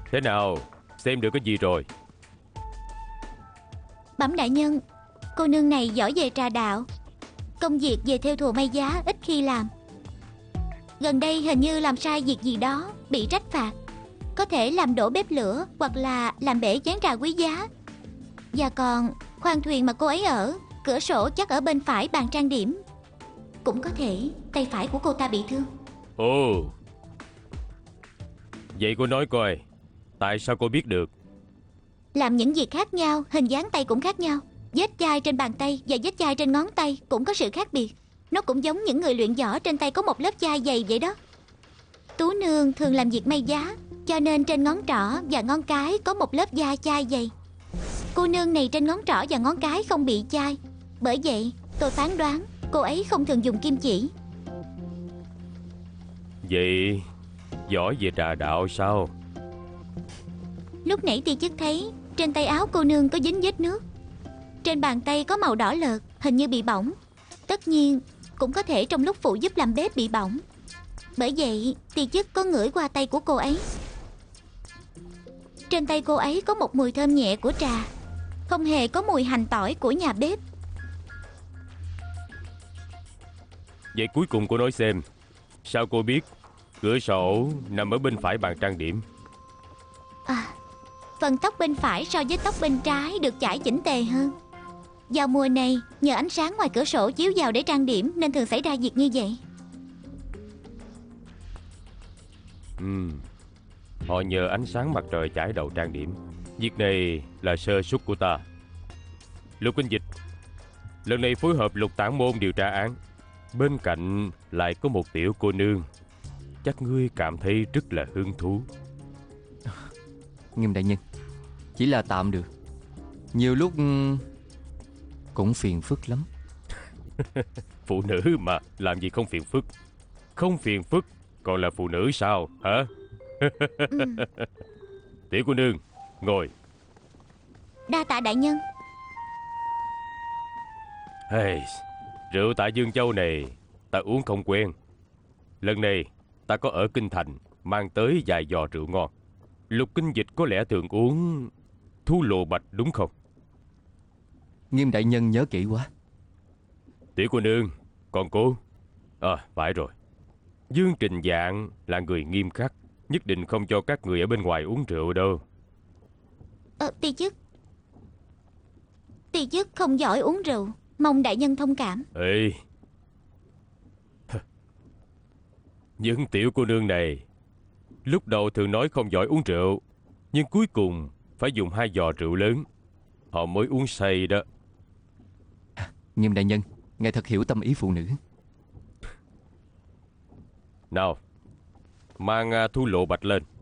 Thế nào, xem được cái gì rồi? Bẩm đại nhân, cô nương này giỏi về trà đạo, công việc về thêu thùa may giá ít khi làm. Gần đây hình như làm sai việc gì đó, bị trách phạt. Có thể làm đổ bếp lửa, hoặc là làm bể chén trà quý giá. Và còn khoang thuyền mà cô ấy ở, cửa sổ chắc ở bên phải bàn trang điểm. Cũng có thể tay phải của cô ta bị thương. Ồ, vậy cô nói coi, tại sao cô biết được? Làm những việc khác nhau, hình dáng tay cũng khác nhau. Vết chai trên bàn tay và vết chai trên ngón tay cũng có sự khác biệt. Nó cũng giống những người luyện võ trên tay có một lớp chai dày vậy đó. Tú nương thường làm việc may giá, cho nên trên ngón trỏ và ngón cái có một lớp da chai dày. Cô nương này trên ngón trỏ và ngón cái không bị chai. Bởi vậy tôi phán đoán cô ấy không thường dùng kim chỉ. Vậy giỏi về trà đạo sao? Lúc nãy ti chức thấy trên tay áo cô nương có dính vết nước. Trên bàn tay có màu đỏ lợt, hình như bị bỏng. Tất nhiên cũng có thể trong lúc phụ giúp làm bếp bị bỏng. Bởi vậy ti chức có ngửi qua tay của cô ấy. Trên tay cô ấy có một mùi thơm nhẹ của trà, không hề có mùi hành tỏi của nhà bếp. Vậy cuối cùng cô nói xem, sao cô biết cửa sổ nằm ở bên phải bàn trang điểm? Phần tóc bên phải so với tóc bên trái được chải chỉnh tề hơn. Vào mùa này, nhờ ánh sáng ngoài cửa sổ chiếu vào để trang điểm nên thường xảy ra việc như vậy. Họ nhờ ánh sáng mặt trời chải đầu trang điểm. Việc này là sơ suất của ta. Lục Kinh Dịch, lần này phối hợp Lục Tản Môn điều tra án. Bên cạnh lại có một tiểu cô nương, chắc ngươi cảm thấy rất là hứng thú. Nghiêm đại nhân, chỉ là tạm được. Nhiều lúc cũng phiền phức lắm. Phụ nữ mà, làm gì không phiền phức? Không phiền phức còn là phụ nữ sao hả? Tiểu cô nương, ngồi. Đa tạ đại nhân. Hey, rượu tại Dương Châu này ta uống không quen. Lần này ta có ở Kinh Thành mang tới vài giò rượu ngon. Lục Kinh Dịch có lẽ thường uống Thu Lô Bạch đúng không? Nghiêm đại nhân nhớ kỹ quá. Tiểu cô nương, còn cô? Phải rồi. Dương Trình Dạng là người nghiêm khắc, nhất định không cho các người ở bên ngoài uống rượu đâu. Ti chức không giỏi uống rượu, mong đại nhân thông cảm. Ê, những tiểu cô nương này lúc đầu thường nói không giỏi uống rượu, nhưng cuối cùng phải dùng 2 giò rượu lớn họ mới uống say đó. Nghiêm đại nhân, ngài thật hiểu tâm ý phụ nữ. Nào, mang Thu Lộ Bạch lên.